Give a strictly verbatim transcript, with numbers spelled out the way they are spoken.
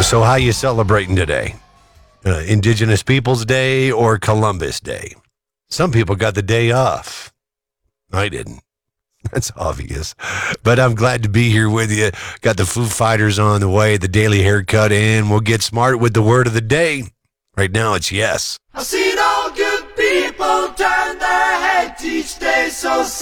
So how you celebrating today? Uh, Indigenous Peoples Day or Columbus Day? Some people got the day off. I didn't. That's obvious. But I'm glad to be here with you. Got the Foo Fighters on the way, the daily haircut in. We'll get smart with the word of the day. Right now it's yes. I've seen all good people turn their heads each day so